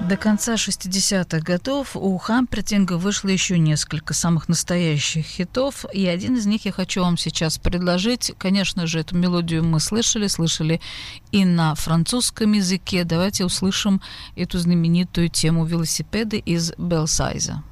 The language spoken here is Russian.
До конца 60-х годов у Хампертинга вышло еще несколько самых настоящих хитов, и один из них я хочу вам сейчас предложить. Конечно же, эту мелодию мы слышали и на французском языке. Давайте услышим эту знаменитую тему велосипеды из Белсайза.